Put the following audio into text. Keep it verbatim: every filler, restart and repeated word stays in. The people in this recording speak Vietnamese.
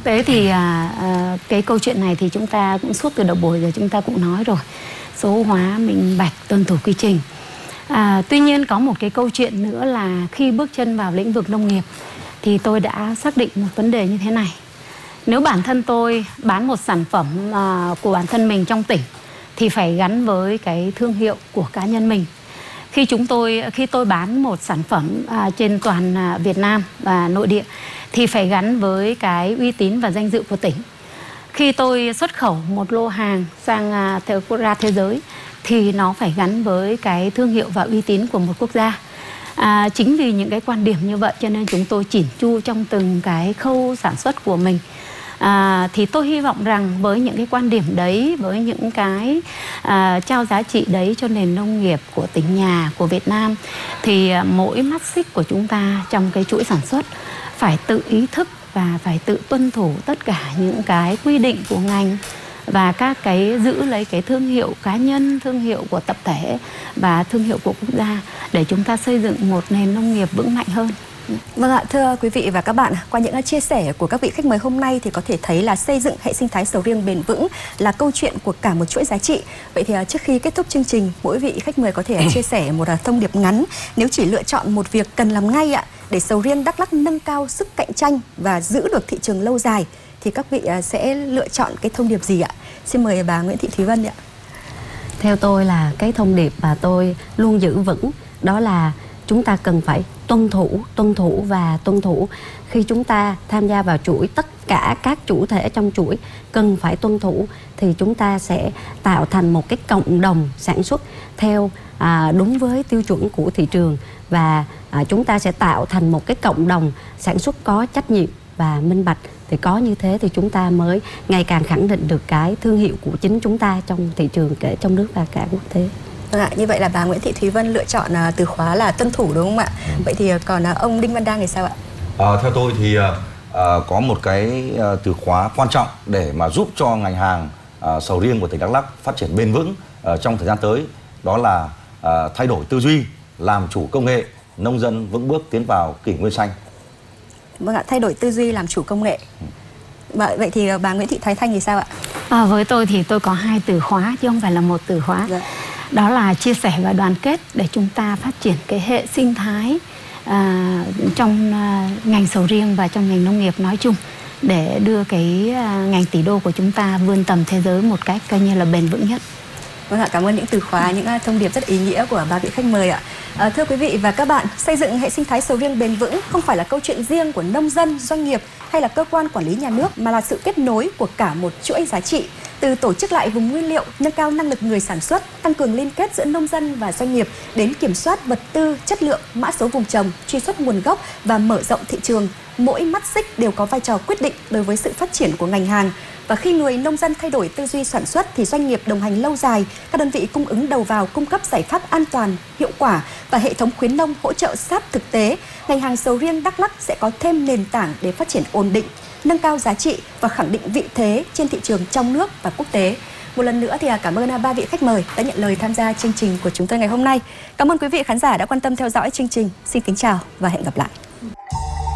Thực tế thì à, à, cái câu chuyện này thì chúng ta cũng suốt từ đầu buổi rồi chúng ta cũng nói rồi, số hóa, minh bạch, tuân thủ quy trình. À, tuy nhiên có một cái câu chuyện nữa là khi bước chân vào lĩnh vực nông nghiệp thì tôi đã xác định một vấn đề như thế này. Nếu bản thân tôi bán một sản phẩm à, của bản thân mình trong tỉnh thì phải gắn với cái thương hiệu của cá nhân mình. Khi chúng tôi khi tôi bán một sản phẩm à, trên toàn à, Việt Nam và nội địa thì phải gắn với cái uy tín và danh dự của tỉnh. Khi tôi xuất khẩu một lô hàng sang à, theo ra thế giới thì nó phải gắn với cái thương hiệu và uy tín của một quốc gia. À, chính vì những cái quan điểm như vậy cho nên chúng tôi chỉn chu trong từng cái khâu sản xuất của mình. À, thì tôi hy vọng rằng với những cái quan điểm đấy, với những cái à, trao giá trị đấy cho nền nông nghiệp của tỉnh nhà, của Việt Nam, thì à, mỗi mắt xích của chúng ta trong cái chuỗi sản xuất phải tự ý thức và phải tự tuân thủ tất cả những cái quy định của ngành và các cái giữ lấy cái thương hiệu cá nhân, thương hiệu của tập thể và thương hiệu của quốc gia để chúng ta xây dựng một nền nông nghiệp vững mạnh hơn. Vâng ạ, thưa quý vị và các bạn, qua những chia sẻ của các vị khách mời hôm nay thì có thể thấy là xây dựng hệ sinh thái sầu riêng bền vững là câu chuyện của cả một chuỗi giá trị. Vậy thì trước khi kết thúc chương trình, mỗi vị khách mời có thể chia sẻ một thông điệp ngắn nếu chỉ lựa chọn một việc cần làm ngay ạ để sầu riêng Đắk Lắk nâng cao sức cạnh tranh và giữ được thị trường lâu dài thì các vị sẽ lựa chọn cái thông điệp gì ạ? Xin mời bà Nguyễn Thị Thúy Vân ạ. Theo tôi là cái thông điệp mà tôi luôn giữ vững đó là chúng ta cần phải tuân thủ, tuân thủ và tuân thủ. Khi chúng ta tham gia vào chuỗi, tất cả các chủ thể trong chuỗi cần phải tuân thủ thì chúng ta sẽ tạo thành một cái cộng đồng sản xuất theo à, đúng với tiêu chuẩn của thị trường và à, chúng ta sẽ tạo thành một cái cộng đồng sản xuất có trách nhiệm và minh bạch. Thì có như thế thì chúng ta mới ngày càng khẳng định được cái thương hiệu của chính chúng ta trong thị trường kể trong nước và cả quốc tế. Vâng ạ, như vậy là bà Nguyễn Thị Thúy Vân lựa chọn uh, từ khóa là tuân thủ đúng không ạ? Ừ. Vậy thì còn uh, ông Đinh Văn Đang thì sao ạ? À, theo tôi thì uh, có một cái uh, từ khóa quan trọng để mà giúp cho ngành hàng uh, sầu riêng của tỉnh Đắk Lắk phát triển bền vững uh, trong thời gian tới, đó là uh, thay đổi tư duy, làm chủ công nghệ, nông dân vững bước tiến vào kỷ nguyên xanh. Vâng ạ, thay đổi tư duy, làm chủ công nghệ. Ừ. Vậy thì bà Nguyễn Thị Thái Thanh thì sao ạ? À, với tôi thì tôi có hai từ khóa chứ không phải là một từ khóa. Dạ. Đó là chia sẻ và đoàn kết để chúng ta phát triển cái hệ sinh thái à, trong à, ngành sầu riêng và trong ngành nông nghiệp nói chung để đưa cái à, ngành tỷ đô của chúng ta vươn tầm thế giới một cách coi như là bền vững nhất. Vâng ạ, cảm ơn những từ khóa, những thông điệp rất ý nghĩa của ba vị khách mời ạ. À, thưa quý vị và các bạn, xây dựng hệ sinh thái sầu riêng bền vững không phải là câu chuyện riêng của nông dân, doanh nghiệp hay là cơ quan quản lý nhà nước mà là sự kết nối của cả một chuỗi giá trị. Từ tổ chức lại vùng nguyên liệu, nâng cao năng lực người sản xuất, tăng cường liên kết giữa nông dân và doanh nghiệp đến kiểm soát vật tư, chất lượng, mã số vùng trồng, truy xuất nguồn gốc và mở rộng thị trường. Mỗi mắt xích đều có vai trò quyết định đối với sự phát triển của ngành hàng. Và khi người nông dân thay đổi tư duy sản xuất thì doanh nghiệp đồng hành lâu dài, các đơn vị cung ứng đầu vào cung cấp giải pháp an toàn, hiệu quả và hệ thống khuyến nông hỗ trợ sát thực tế. Ngành hàng sầu riêng Đắk Lắk sẽ có thêm nền tảng để phát triển ổn định, nâng cao giá trị và khẳng định vị thế trên thị trường trong nước và quốc tế. Một lần nữa thì cảm ơn ba vị khách mời đã nhận lời tham gia chương trình của chúng tôi ngày hôm nay. Cảm ơn quý vị khán giả đã quan tâm theo dõi chương trình. Xin kính chào và hẹn gặp lại.